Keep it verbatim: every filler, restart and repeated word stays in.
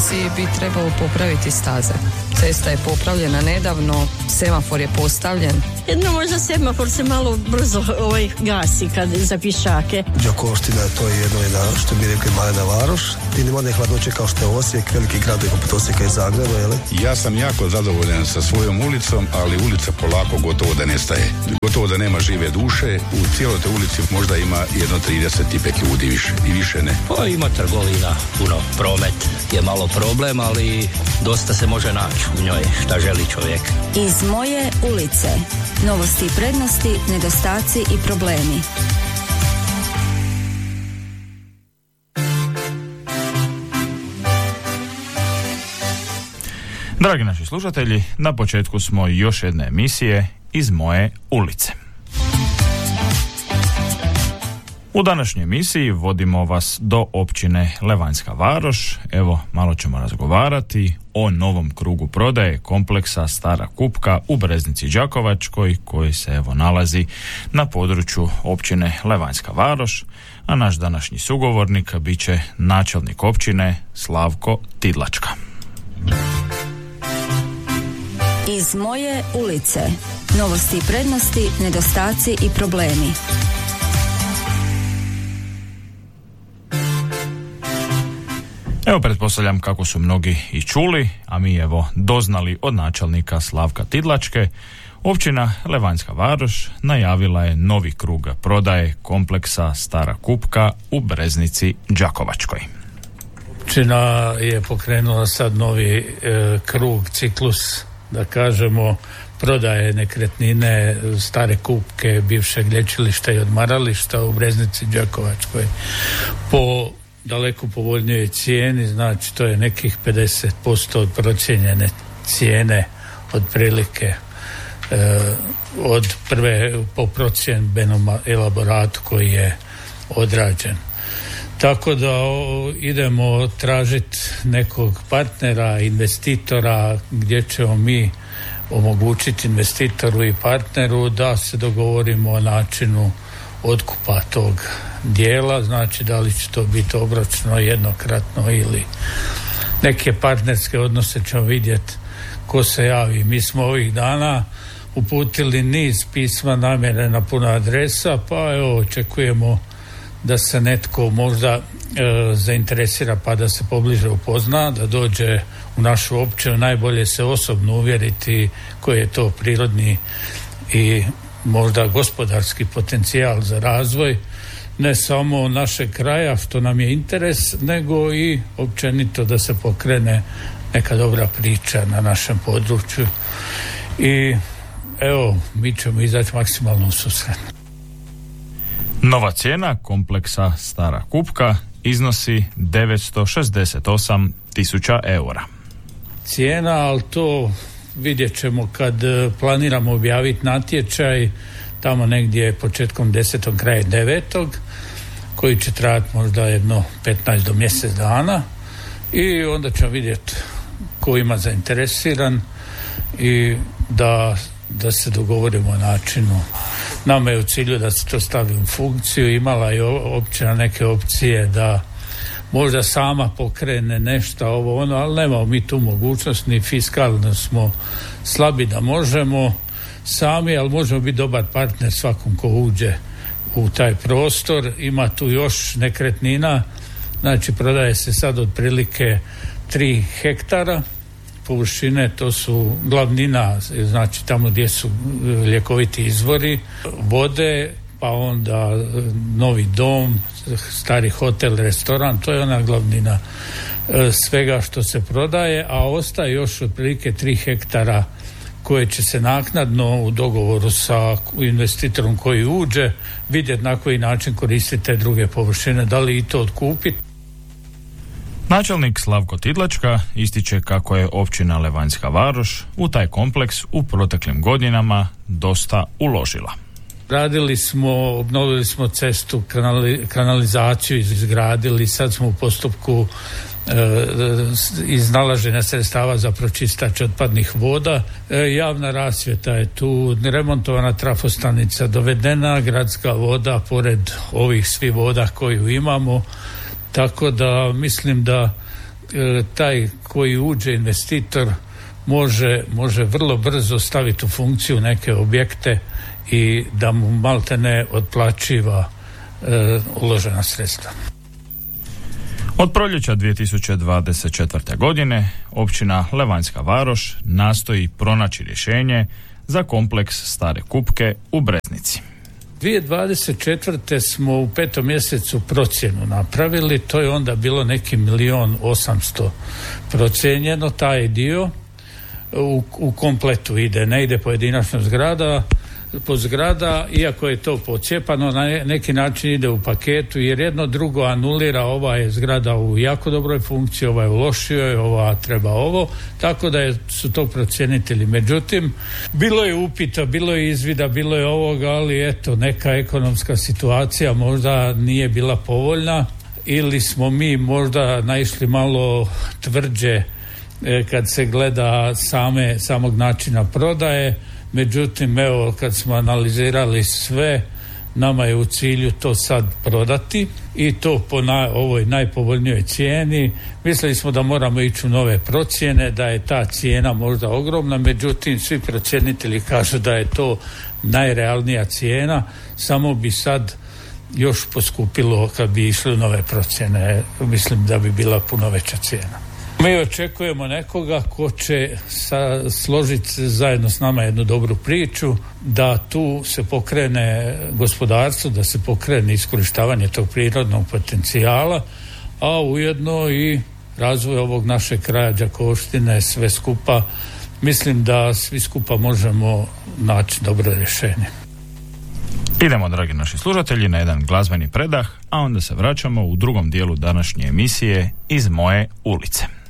ulici bi trebalo popraviti staze. Cesta je popravljena nedavno, semafor je postavljen. Jedno možda semafor se malo brzo ovaj gasi kad za pješake. Đakovština, to je jedno jedna, što bi rekli, malena varoš. Ti nema ne hladnoće kao što je Osijek, veliki grad je poput Osijeka i Zagreba, jel? Ja sam jako zadovoljan sa svojom ulicom, ali ulica polako gotovo da nestaje. Gotovo da nema žive duše. U cijeloj te ulici možda ima jedno trideset i pet ljudi više i više ne. Pa ima trgovina, puno, promet je malo problem, ali dosta se može naći u njoj, šta želi čovjek. Iz moje ulice. Novosti i prednosti, nedostaci i problemi. Dragi naši slušatelji, na početku smo još jedne emisije Iz moje ulice. U današnjoj emisiji vodimo vas do općine Levanjska Varoš. Evo, malo ćemo razgovarati o novom krugu prodaje kompleksa Stara Kupka u Breznici Đakovačkoj, koji se evo nalazi na području općine Levanjska Varoš, a naš današnji sugovornik bit će načelnik općine Slavko Tidlačka. Iz moje ulice. Novosti i prednosti, nedostaci i problemi. Evo, pretpostavljam kako su mnogi i čuli, a mi evo doznali od načelnika Slavka Tidlačke, općina Levanjska Varoš najavila je novi krug prodaje kompleksa Stara Kupka u Breznici Đakovačkoj. Općina je pokrenula sad novi e, krug, ciklus, da kažemo, prodaje nekretnine Stare Kupke, bivšeg lječilišta i odmarališta u Breznici Đakovačkoj po daleko povoljnijoj cijeni, znači to je nekih pedeset posto od procijenjene cijene otprilike e, od prve po procjenbenom elaboratu koji je odrađen. Tako da o, idemo tražiti nekog partnera, investitora, gdje ćemo mi omogućiti investitoru i partneru da se dogovorimo o načinu otkupa tog dijela, znači da li će to biti obročno, jednokratno ili neke partnerske odnose, ćemo vidjeti ko se javi. Mi smo ovih dana uputili niz pisma namjere na puno adresa, pa evo očekujemo da se netko možda e, zainteresira pa da se pobliže upozna, da dođe u našu općinu, najbolje se osobno uvjeriti koji je to prirodni i možda gospodarski potencijal za razvoj ne samo našeg kraja, što nam je interes, nego i općenito da se pokrene neka dobra priča na našem području i evo, mi ćemo izaći maksimalno u susret. Nova cijena kompleksa Stara Kupka iznosi devetsto šezdeset osam tisuća eura. Cijena, ali to vidjet ćemo kad planiramo objaviti natječaj tamo negdje početkom desetog, kraja devetog, koji će trajati možda jedno petnaest do mjesec dana i onda ćemo vidjeti ko ima zainteresiran i da, da se dogovorimo o načinu. Nama je u cilju da se to stavi u funkciju, imala je općina neke opcije da možda sama pokrene nešto ovo ono, ali nemamo mi tu mogućnost, ni fiskalno smo slabi da možemo sami, ali možemo biti dobar partner svakom ko uđe u taj prostor. Ima tu još nekretnina, znači prodaje se sad otprilike tri hektara površine, to su glavnina, znači tamo gdje su ljekoviti izvori vode, pa onda novi dom, stari hotel, restoran, to je ona glavnina svega što se prodaje, a ostaje još otprilike tri hektara koje će se naknadno u dogovoru sa investitorom koji uđe vidjeti na koji način koristiti te druge površine, da li i to otkupiti. Načelnik Slavko Tidlačka ističe kako je općina Levanjska Varoš u taj kompleks u proteklim godinama dosta uložila. Radili smo, obnovili smo cestu, kanali, kanalizaciju izgradili, sad smo u postupku e, iznalaženja sredstava za pročistač otpadnih voda. E, javna rasvjeta je tu, remontovana trafostanica, dovedena gradska voda pored ovih svih voda koju imamo, tako da mislim da taj koji uđe investitor može, može vrlo brzo staviti u funkciju neke objekte i da mu malte ne otplaćiva e, uložena sredstva. Od proljeća dvije tisuće dvadeset četvrte. godine općina Levanjska Varoš nastoji pronaći rješenje za kompleks Stare Kupke u Breznici. dvije tisuće dvadeset četvrte. smo u petom mjesecu procjenu napravili, to je onda bilo neki milion osamsto procijenjeno, taj dio u, u kompletu ide, ne ide pojedinačno zgrada po zgrada, iako je to pocijepano, na neki način ide u paketu, jer jedno drugo anulira, ova je zgrada u jako dobroj funkciji, ova je u lošijoj, ova treba ovo, tako da je, su to procjenitelji. Međutim, bilo je upita, bilo je izvida, bilo je ovoga, ali eto, neka ekonomska situacija možda nije bila povoljna, ili smo mi možda naišli malo tvrđe e, kad se gleda same, samog načina prodaje. Međutim, evo, kad smo analizirali sve, nama je u cilju to sad prodati i to po na, ovoj najpovoljnijoj cijeni. Mislili smo da moramo ići u nove procjene, da je ta cijena možda ogromna, međutim, svi procjenitelji kažu da je to najrealnija cijena, samo bi sad još poskupilo kad bi išli u nove procjene. Mislim da bi bila puno veća cijena. Mi očekujemo nekoga ko će sa, složiti zajedno s nama jednu dobru priču, da tu se pokrene gospodarstvo, da se pokrene iskorištavanje tog prirodnog potencijala, a ujedno i razvoj ovog našeg kraja Đakovštine, sve skupa. Mislim da svi skupa možemo naći dobro rješenje. Idemo, dragi naši slušatelji, na jedan glazbeni predah, a onda se vraćamo u drugom dijelu današnje emisije Iz moje ulice.